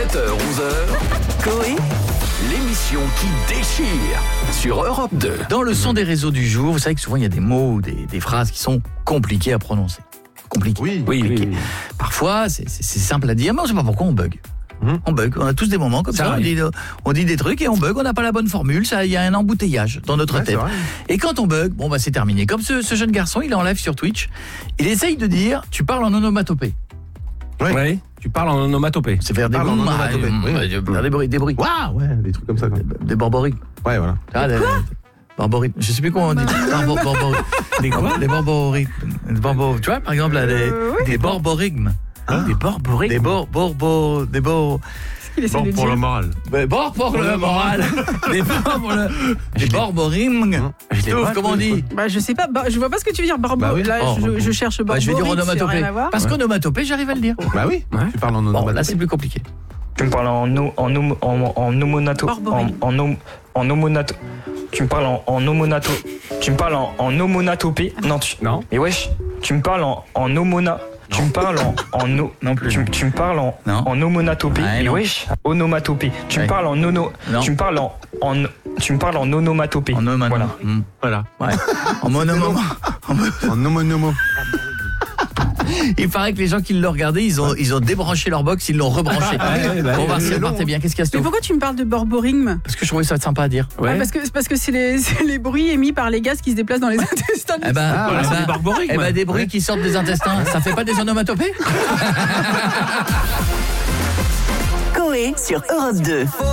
7h-11h, Coé, l'émission qui déchire sur Europe 2. Dans le son des réseaux du jour, vous savez que souvent il y a des mots, des phrases qui sont compliquées à prononcer. Compliquées. Oui. Parfois, c'est simple à dire, mais on ne sait pas pourquoi on bug. On bug, on a tous des moments comme ça, on dit des trucs et on bug, on n'a pas la bonne formule, il y a un embouteillage dans notre tête. Et quand on bug, c'est terminé. Comme ce jeune garçon, il est en live sur Twitch, il essaye de dire, tu parles en onomatopée. Oui. Tu parles en onomatopée. C'est faire des bruits. Des bruits. Waouh, ouais, des trucs comme ça. Des borborigmes. Ouais, voilà. Borborigmes. Je sais plus comment on dit. Des borborigmes. Tu vois, par exemple, des borborigmes. Des borborigmes. Pour le moral. Pour le moral. Des borborigmes. Comment on dit? Je sais pas, je vois pas ce que tu veux dire. Je cherche borborigme. Je vais dire onomatopée. Parce qu'onomatopée, j'arrive à le dire. Bah oui, tu parles en onomatopée. Là, c'est plus compliqué. Tu me parles en onomatopée. Non. Et wesh, tu me parles en omona. Tu me parles non plus. Tu me parles en onomatopée. Et wesh, onomatopée. Tu me parles en Tu me parles en onomatopée. Voilà. Ouais. En monomomo. En nomonomo. Il paraît que les gens qui l'ont regardé, ils ont débranché leur box, ils l'ont rebranché. On va voir si elle partait bien. Qu'est-ce qu'il y a? Mais pourquoi tu me parles de borborigme? Parce que je trouvais ça sympa à dire. Ouais. Parce que c'est les bruits émis par les gaz qui se déplacent dans les intestins. C'est des borborigmes. Des bruits qui sortent des intestins, ça fait pas des onomatopées? Coé sur Europe 2.